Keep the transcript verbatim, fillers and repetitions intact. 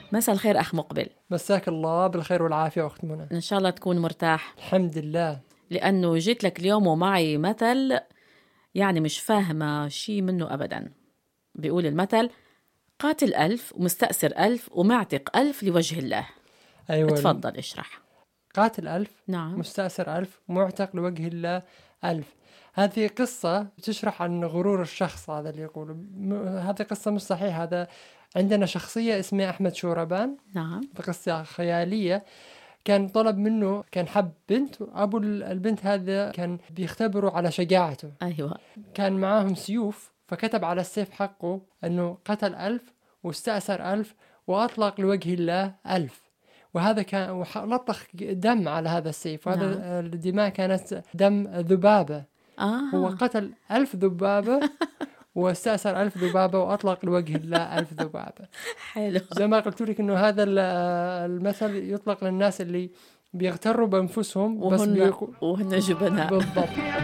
مساء الخير أخ مقبل. مساك الله بالخير والعافية أخت منى. إن شاء الله تكون مرتاح. الحمد لله. لأنه جيت لك اليوم ومعي مثل يعني مش فاهمة شيء منه أبدا. بيقول المثل: قاتل ألف ومستأسر ألف ومعتق ألف لوجه الله. أيوة. تفضل اشرح. قاتل ألف، نعم. مستأسر ألف، معتق لوجه الله ألف. هذه قصة تشرح عن غرور الشخص، هذا اللي يقوله. م... هذه قصة مش صحيح. هذا عندنا شخصية اسمها أحمد شوربان. نعم. قصة خيالية. كان طلب منه، كان حب بنت، أبو البنت هذا كان بيختبروا على شجاعته. أيوة. كان معاهم سيوف، فكتب على السيف حقه أنه قتل ألف واستأسر ألف وأطلق لوجه الله ألف. وهذا كان ولطخ دم على هذا السيف، وهذا نعم. الدماء كانت دم ذبابة. آه. هو قتل ألف ذبابة واستأسر ألف ذبابة وأطلق لوجه الله ألف ذبابة. حلو. زي ما قلت لك إنه هذا المثل يطلق للناس اللي بيغتروا بأنفسهم وهن بس بيقو... وهن جبناء. بالضبط.